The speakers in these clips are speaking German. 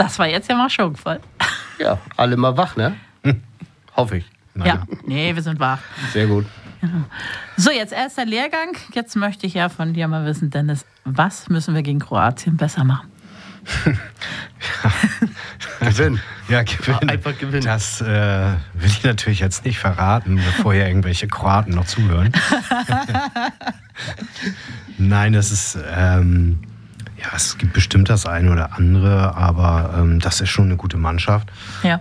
Das war jetzt ja mal schwungvoll. Ja, alle mal wach, ne? Hoffe ich. Ja, nee, wir sind wach. Sehr gut. So, jetzt erster Lehrgang. Jetzt möchte ich ja von dir mal wissen, Dennis, was müssen wir gegen Kroatien besser machen? Gewinnen. Ja, gewinnen. Einfach gewinnen. Das will ich natürlich jetzt nicht verraten, bevor hier irgendwelche Kroaten noch zuhören. Nein, das ist, es gibt bestimmt das eine oder andere, aber das ist schon eine gute Mannschaft. Ja.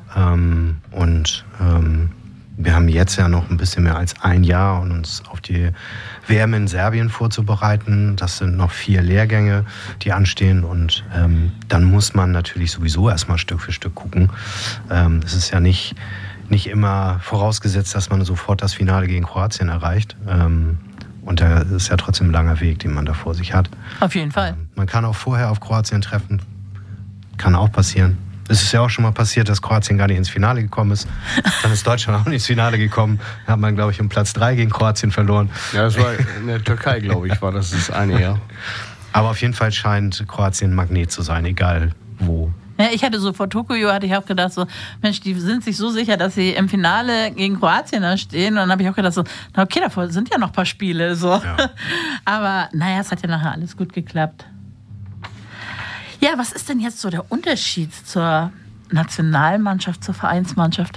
Wir haben jetzt ja noch ein bisschen mehr als ein Jahr, um uns auf die WM in Serbien vorzubereiten. Das sind noch 4 Lehrgänge, die anstehen. Und dann muss man natürlich sowieso erstmal Stück für Stück gucken. Es ist ja nicht immer vorausgesetzt, dass man sofort das Finale gegen Kroatien erreicht. Und da ist ja trotzdem ein langer Weg, den man da vor sich hat. Auf jeden Fall. Man kann auch vorher auf Kroatien treffen. Kann auch passieren. Es ist ja auch schon mal passiert, dass Kroatien gar nicht ins Finale gekommen ist. Dann ist Deutschland auch nicht ins Finale gekommen. Da hat man, glaube ich, um Platz 3 gegen Kroatien verloren. Ja, das war in der Türkei, glaube ich, war das eine Jahr. Aber auf jeden Fall scheint Kroatien ein Magnet zu sein, egal wo. Ja, ich hatte so vor Tokio, hatte ich auch gedacht, so, Mensch, die sind sich so sicher, dass sie im Finale gegen Kroatien da stehen. Und dann habe ich auch gedacht, so, na okay, davor sind ja noch ein paar Spiele. So. Ja. Aber naja, es hat ja nachher alles gut geklappt. Ja, was ist denn jetzt so der Unterschied zur Nationalmannschaft, zur Vereinsmannschaft?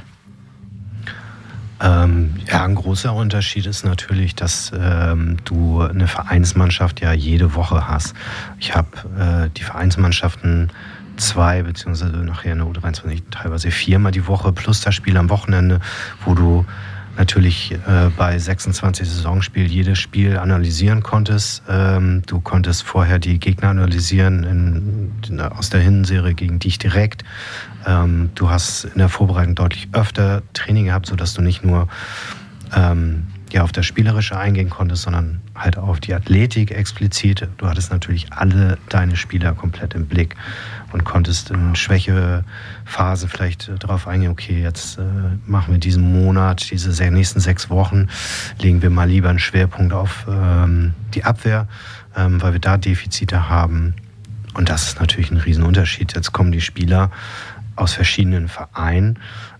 Ein großer Unterschied ist natürlich, dass du eine Vereinsmannschaft ja jede Woche hast. Ich habe die Vereinsmannschaften 2 beziehungsweise nachher in der U23 teilweise 4-mal die Woche plus das Spiel am Wochenende, wo du natürlich bei 26 Saisonspielen jedes Spiel analysieren konntest. Du konntest vorher die Gegner analysieren aus der Hinserie gegen dich direkt. Du hast in der Vorbereitung deutlich öfter Training gehabt, sodass du nicht nur auf das Spielerische eingehen konntest, sondern halt auch auf die Athletik explizit. Du hattest natürlich alle deine Spieler komplett im Blick und konntest in Schwächephasen vielleicht darauf eingehen, okay, jetzt machen wir diesen Monat, diese nächsten 6 Wochen, legen wir mal lieber einen Schwerpunkt auf die Abwehr, weil wir da Defizite haben. Und das ist natürlich ein Riesenunterschied. Jetzt kommen die Spieler aus verschiedenen Vereinen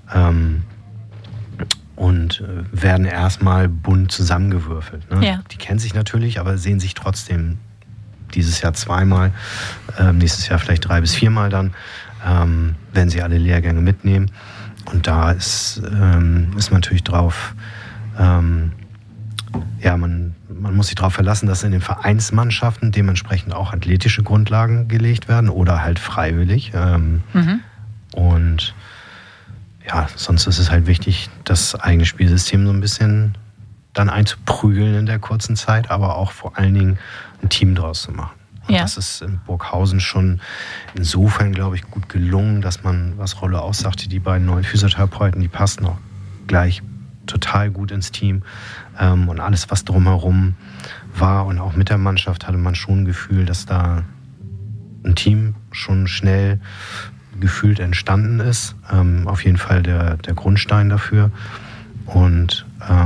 und werden erstmal bunt zusammengewürfelt. Ne? Ja. Die kennen sich natürlich, aber sehen sich trotzdem dieses Jahr 2-mal, nächstes Jahr vielleicht 3 bis 4-mal dann, wenn sie alle Lehrgänge mitnehmen. Und da ist man natürlich drauf, man muss sich darauf verlassen, dass in den Vereinsmannschaften dementsprechend auch athletische Grundlagen gelegt werden oder halt freiwillig. Und ja, sonst ist es halt wichtig, das eigene Spielsystem so ein bisschen dann einzuprügeln in der kurzen Zeit, aber auch vor allen Dingen ein Team draus zu machen. Und das ist in Burghausen schon insofern, glaube ich, gut gelungen, dass man, was Rolle aussagte, die beiden neuen Physiotherapeuten, die passen auch gleich total gut ins Team. Und alles, was drumherum war und auch mit der Mannschaft, hatte man schon ein Gefühl, dass da ein Team schon schnell gefühlt entstanden ist. Auf jeden Fall der Grundstein dafür. Und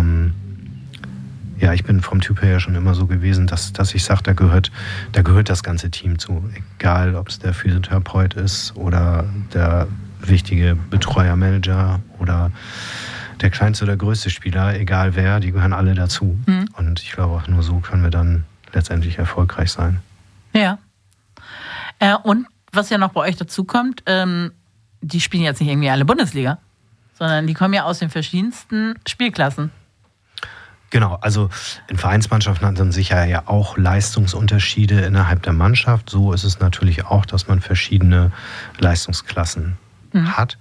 ich bin vom Typ her ja schon immer so gewesen, dass ich sage, da gehört das ganze Team zu. Egal, ob es der Physiotherapeut ist oder der wichtige Betreuer, Manager oder der kleinste oder größte Spieler, egal wer, die gehören alle dazu. Mhm. Und ich glaube, auch nur so können wir dann letztendlich erfolgreich sein. Ja. Und was ja noch bei euch dazu kommt, die spielen jetzt nicht irgendwie alle Bundesliga, sondern die kommen ja aus den verschiedensten Spielklassen. Genau, also in Vereinsmannschaften hat man sicher ja auch Leistungsunterschiede innerhalb der Mannschaft. So ist es natürlich auch, dass man verschiedene Leistungsklassen hat.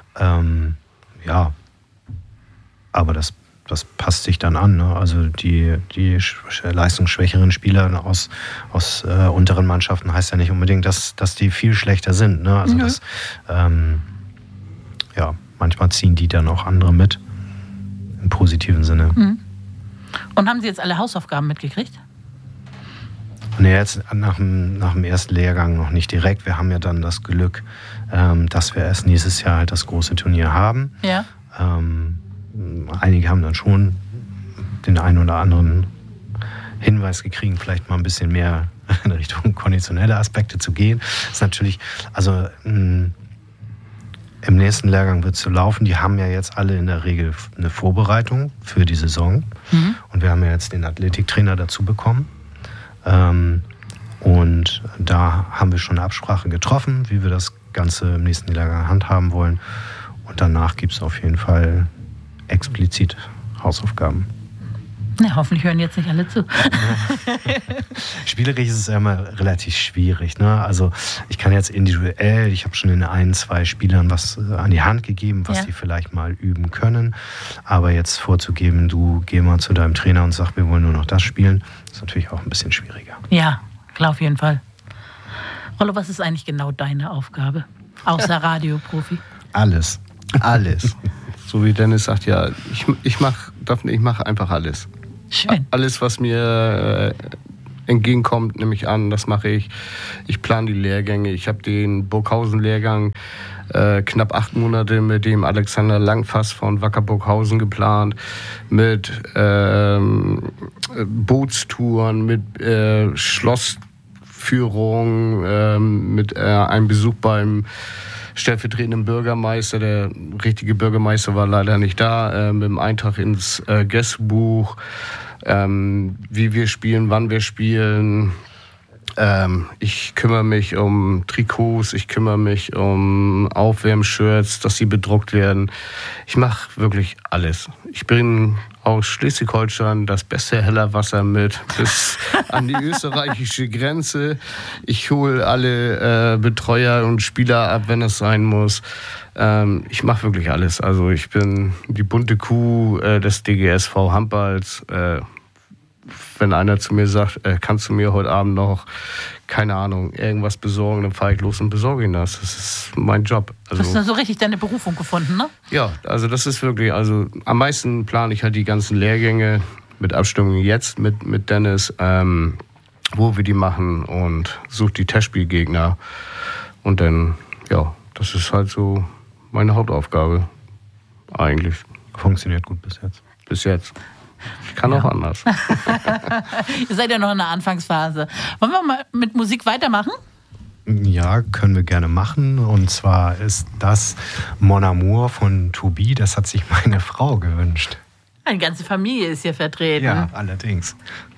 Aber das passt sich dann an. Ne? Also die leistungsschwächeren Spieler aus unteren Mannschaften heißt ja nicht unbedingt, dass die viel schlechter sind. Ne? Also manchmal ziehen die dann auch andere mit. Im positiven Sinne. Mhm. Und haben Sie jetzt alle Hausaufgaben mitgekriegt? Nee, jetzt nach dem ersten Lehrgang noch nicht direkt. Wir haben ja dann das Glück, dass wir erst nächstes Jahr halt das große Turnier haben. Ja. Einige haben dann schon den einen oder anderen Hinweis gekriegt, vielleicht mal ein bisschen mehr in Richtung konditionelle Aspekte zu gehen. Das ist natürlich, also Im nächsten Lehrgang wird es so laufen. Die haben ja jetzt alle in der Regel eine Vorbereitung für die Saison. Und wir haben ja jetzt den Athletiktrainer dazu bekommen. Und da haben wir schon eine Absprache getroffen, wie wir das Ganze im nächsten Lehrgang handhaben wollen. Und danach gibt es auf jeden Fall explizit Hausaufgaben. Na, hoffentlich hören jetzt nicht alle zu. Spielerisch ist es ja immer relativ schwierig. Ne? Also ich kann jetzt individuell, ich habe schon in 1, 2 Spielern was an die Hand gegeben, was die vielleicht mal üben können. Aber jetzt vorzugeben, du geh mal zu deinem Trainer und sag, wir wollen nur noch das spielen, ist natürlich auch ein bisschen schwieriger. Ja, klar, auf jeden Fall. Rollo, was ist eigentlich genau deine Aufgabe? Außer Radioprofi? Alles. So wie Dennis sagt, ja, ich mache einfach alles. Schön. Alles, was mir entgegenkommt, nehme ich an, das mache ich. Ich plane die Lehrgänge. Ich habe den Burghausen-Lehrgang knapp 8 Monate mit dem Alexander Langfass von Wacker Burghausen geplant, mit Bootstouren, mit Schlossführung, mit einem Besuch beim stellvertretenden Bürgermeister. Der richtige Bürgermeister war leider nicht da. Mit dem Eintrag ins Gästebuch, wie wir spielen, wann wir spielen. Ich kümmere mich um Trikots, ich kümmere mich um Aufwärmshirts, dass sie bedruckt werden. Ich mache wirklich alles. Ich bringe aus Schleswig-Holstein das beste Hellerwasser mit bis an die österreichische Grenze. Ich hole alle Betreuer und Spieler ab, wenn es sein muss. Ich mache wirklich alles. Also ich bin die bunte Kuh des DGSV Handballs. Wenn einer zu mir sagt, kannst du mir heute Abend noch, keine Ahnung, irgendwas besorgen, dann fahre ich los und besorge ihn das. Das ist mein Job. Also, du hast dann so richtig deine Berufung gefunden, ne? Ja, also das ist wirklich, also am meisten plane ich halt die ganzen Lehrgänge mit Abstimmung jetzt mit Dennis, wo wir die machen und suche die Testspielgegner. Und dann, ja, das ist halt so meine Hauptaufgabe eigentlich. Funktioniert gut bis jetzt. Bis jetzt. Ich kann auch anders. Ihr seid ja noch in der Anfangsphase. Wollen wir mal mit Musik weitermachen? Ja, können wir gerne machen. Und zwar ist das Mon Amour von Tobi. Das hat sich meine Frau gewünscht. Eine ganze Familie ist hier vertreten. Ja, allerdings.